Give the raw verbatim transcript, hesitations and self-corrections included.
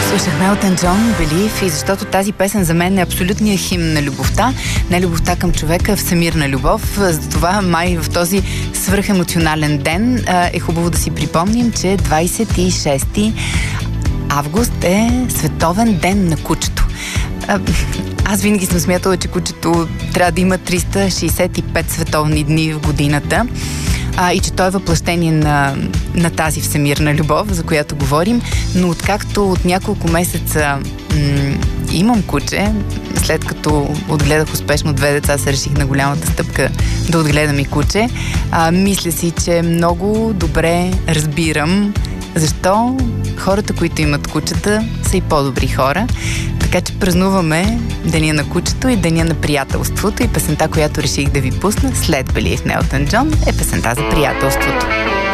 Слушахме Елтън Джон, Believe, и защото тази песен за мен е абсолютният химн на любовта. Не любовта към човека, а всемирна любов. Затова май в този свръхемоционален ден е хубаво да си припомним, че двадесет и шести август е световен ден на кучето. Аз винаги съм смятала, че кучето трябва да има триста шейсет и пет световни дни в годината. А, и че той е въплъщение на, на тази всемирна любов, за която говорим, но откакто от няколко месеца м- имам куче, след като отгледах успешно две деца, се реших на голямата стъпка да отгледам и куче, а, мисля си, че много добре разбирам защо хората, които имат кучета, са и по-добри хора. Така че празнуваме Деня на кучето и Деня на приятелството, и песента, която реших да ви пусна след Believe на Елтън Джон, е песента за приятелството.